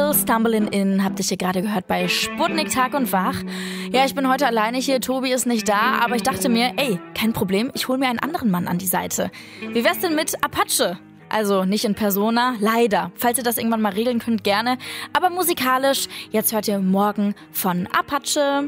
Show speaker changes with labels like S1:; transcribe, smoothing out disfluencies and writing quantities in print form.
S1: Still Stumbling In habt ihr hier gerade gehört bei Sputnik Tag und Wach. Ja, ich bin heute alleine hier, Tobi ist nicht da, aber ich dachte mir, kein Problem, ich hole mir einen anderen Mann an die Seite. Wie wär's denn mit Apache? Also nicht in Persona, leider. Falls ihr das irgendwann mal regeln könnt, gerne. Aber musikalisch, jetzt hört ihr Morgen von Apache.